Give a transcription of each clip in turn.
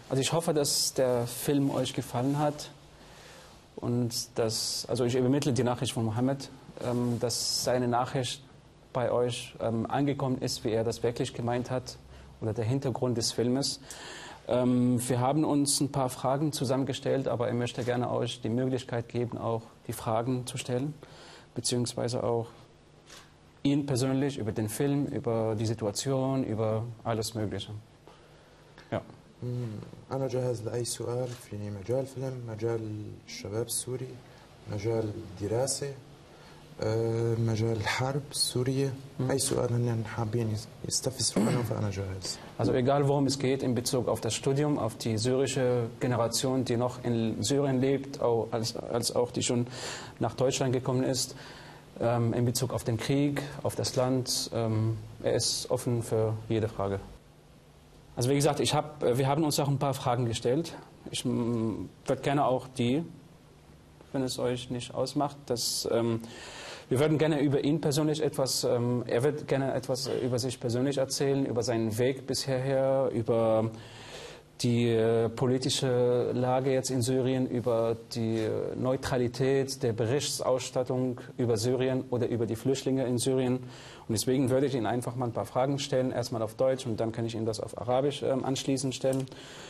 Also ich hoffe, dass der Film euch gefallen hat und dass, also ich übermittle die Nachricht von Mohammed, dass seine Nachricht bei euch angekommen ist, wie er das wirklich gemeint hat oder der Hintergrund des Filmes. Wir haben uns ein paar Fragen zusammengestellt, aber er möchte gerne euch die Möglichkeit geben, auch die Fragen zu stellen, beziehungsweise auch ihn persönlich über den Film, über die Situation, über alles Mögliche. Ja. أنا جاهز لأي سؤال في مجال فيلم، مجال الشباب السوري، مجال الدراسة، مجال الحرب السورية. أي سؤال هن حابين يستفسروا عنه فأنا جاهز. Also egal worum es geht in Bezug auf das Studium, auf die syrische Generation, die noch in Syrien lebt, als auch die schon nach Deutschland gekommen ist, in Bezug auf den Krieg, auf das Land, er ist offen für jede Frage. Also wie gesagt, wir haben uns auch ein paar Fragen gestellt. Ich würde gerne auch die, wenn es euch nicht ausmacht, wir würden gerne über ihn persönlich etwas, er wird gerne etwas über sich persönlich erzählen, über seinen Weg bisher, über die politische Lage jetzt in Syrien, über die Neutralität der Berichterstattung über Syrien oder über die Flüchtlinge in Syrien. Und deswegen würde ich Ihnen einfach mal ein paar Fragen stellen, erstmal auf Deutsch und dann kann ich Ihnen das auf Arabisch anschließend stellen.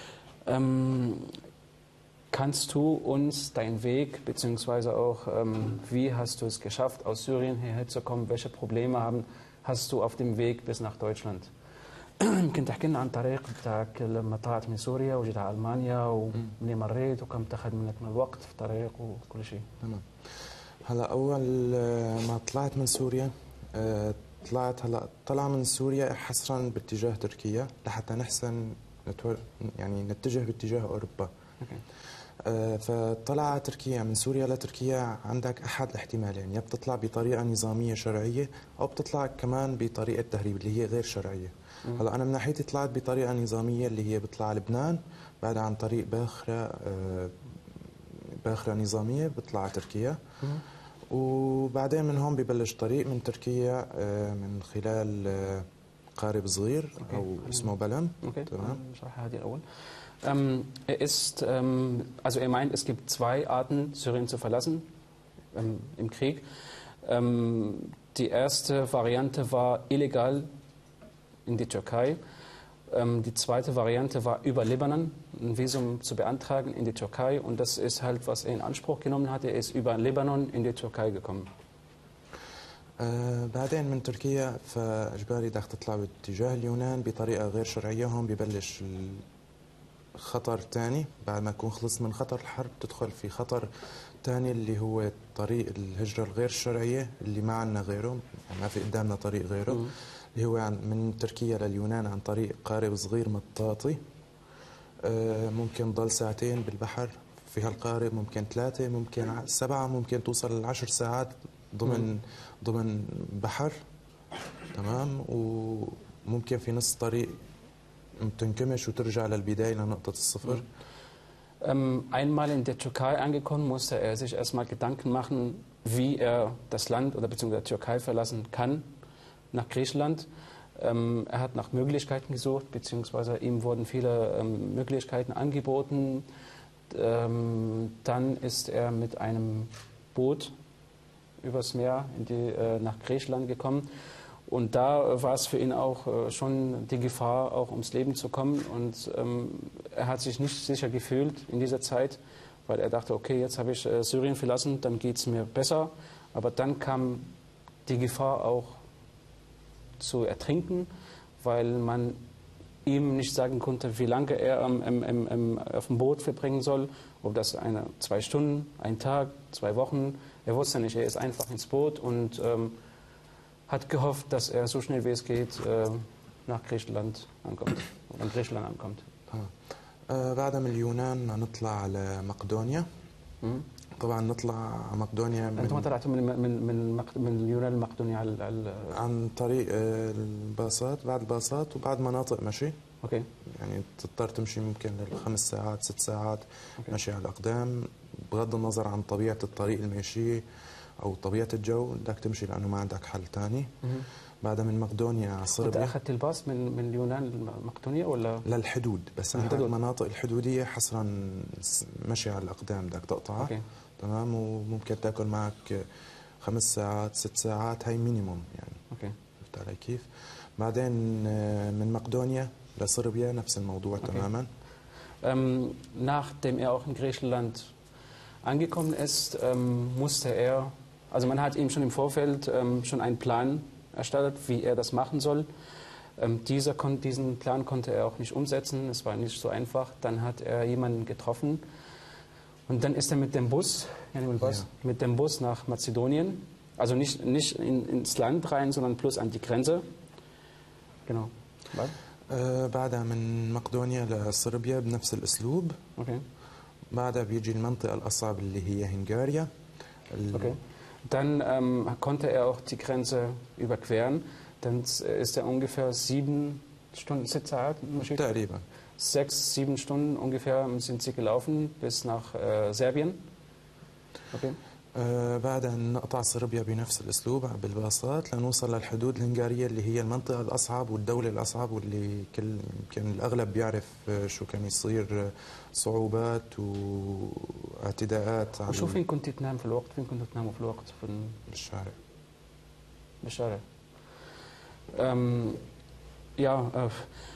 Kannst du uns deinen Weg, beziehungsweise auch, wie hast du es geschafft, aus Syrien hierher zu kommen? Welche Probleme hast du auf dem Weg bis nach Deutschland? يمكن تحكي لنا عن الطريق بتاعك لما طلعت من سوريا وجيت على المانيا ومنين مريت وكم تاخذ منك من الوقت في الطريق وكل شيء. تمام. هلا اول ما طلعت من سوريا طلع من سوريا حصرا باتجاه تركيا لحتى نحسن يعني نتجه باتجاه اوروبا. فطلع على تركيا، من سوريا لتركيا عندك احد الاحتمالين، يا بتطلع بطريقه نظاميه شرعيه او بتطلع كمان بطريقه تهريب اللي هي غير شرعيه. هلا انا من ناحيتي طلعت بطريقه نظاميه اللي هي بطلع لبنان، بعدها عن طريق باخره نظاميه بطلع على تركيا، وبعدين من هون ببلش طريق من تركيا من خلال قارب صغير او اسمه بلم. تمام. Also er meint, es gibt zwei Arten, Syrien zu verlassen im Krieg. Die erste Variante war illegal in die Türkei. Die zweite Variante war über Libanon, ein Visum zu beantragen in die Türkei. Und das ist halt, was er in Anspruch genommen hat. Er ist über Libanon in die Türkei gekommen. بعدين من تركيا فاجباري بدك تطلع باتجاه اليونان بطريقه غير شرعيه. هون ببلش خطر ثاني، بعد ما تكون خلصت من خطر الحرب تدخل في خطر ثاني اللي هو طريق الهجره الغير شرعيه اللي ما عندنا غيره، ما في قدامنا طريق غيره، اللي هو من تركيا لليونان عن طريق قارب صغير مطاطي. ممكن ضل ساعتين بالبحر في هالقارب، ممكن 3، ممكن 7، ممكن توصل ل10 ساعات ضمن بحر. تمام. وممكن في نص طريق تنكمش وترجع للبداية لنقطة الصفر. Einmal in der Türkei angekommen, musste er sich erstmal Gedanken machen, wie er das Land oder beziehungsweise die Türkei verlassen kann nach Griechenland. Er hat nach Möglichkeiten gesucht, beziehungsweise ihm wurden viele Möglichkeiten angeboten. Dann ist er mit einem Boot übers Meer nach Griechenland gekommen. Und da war es für ihn auch schon die Gefahr, auch ums Leben zu kommen. Und er hat sich nicht sicher gefühlt in dieser Zeit, weil er dachte, okay, jetzt habe ich Syrien verlassen, dann geht es mir besser. Aber dann kam die Gefahr auch zu ertrinken, weil man ihm nicht sagen konnte, wie lange er auf dem Boot verbringen soll. Ob das 2 Stunden, 1 Tag, 2 Wochen. Er wusste nicht, er ist einfach ins Boot und hat gehofft, dass er so schnell wie es geht nach Griechenland ankommt. Oder in Griechenland ankommt. بعد من اليونان نطلع على مقدونيا. طبعا نطلع على مقدونيا انتم طلعتوا من اليونان لمقدونيا عن طريق الباصات، بعد الباصات وبعد مناطق مشي. اوكي. يعني تضطر تمشي ممكن ل5 ساعات 6 ساعات مشي على الاقدام، بغض النظر عن طبيعه الطريق الماشي او طبيعه الجو بدك تمشي لانه ما عندك حل ثاني. بعدها من مقدونيا على أنت صربيا. أخذت الباص من اليونان لمقدونيا ولا؟ للحدود، بس عندك الحدود. المناطق الحدودية حصرا مشي على الأقدام بدك تقطعها. أوكي. تمام، وممكن تاكل معك 5 ساعات 6 ساعات، هاي مينيموم يعني. أوكي. عرفت علي كيف؟ بعدين من مقدونيا لصربيا نفس الموضوع. Okay. تماما. Nachdem er auch in Griechenland angekommen ist, musste er, also man hat ihm schon im Vorfeld schon einen Plan erstellt, wie er das machen soll. Diesen Plan konnte er auch nicht umsetzen, es war nicht so einfach. Dann hat er jemanden getroffen und dann ist er mit dem Bus, mit dem Bus nach Mazedonien, also nicht ins Land rein, sondern plus an die Grenze. Genau. Was? بعدها من مقدونيا لصربيا بنفس الأسلوب. Okay. بعدها بيجي المنطقة الأصعب اللي هي هنغاريا. Okay. Dann konnte er auch die Grenze überqueren. Dann ist er ungefähr 7 Stunden, 6 ساعات تقريبا 6, 7 Stunden ungefähr sind sie gelaufen bis nach Serbien. Okay. بعدها نقطع صربيا بنفس الأسلوب بالباصات لنوصل للحدود الهنغارية اللي هي المنطقة الأصعب والدولة الأصعب، واللي يمكن الأغلب بيعرف شو كان يصير صعوبات واعتداءات. وشو فين كنت تنام في الوقت؟ فين كنتوا تناموا في الوقت؟ بالشارع. بالشارع. Ja,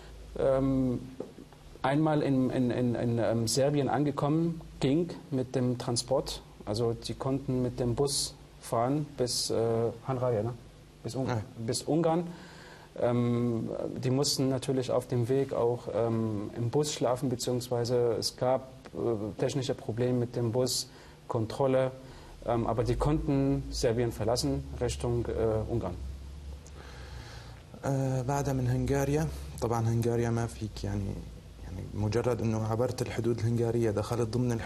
einmal in Serbien angekommen, ging mit dem Transport. Also die konnten mit dem Bus fahren bis Hanraja, ne? Bis Ungarn. Die mussten natürlich auf dem Weg auch im Bus schlafen, beziehungsweise es gab technische Probleme mit dem Bus, Kontrolle, aber die konnten Serbien verlassen Richtung Ungarn. بعدها من هنغاريا، طبعا هنغاريا ما فيك يعني مجرد انه عبرت الحدود الهنغارية دخلت ضمن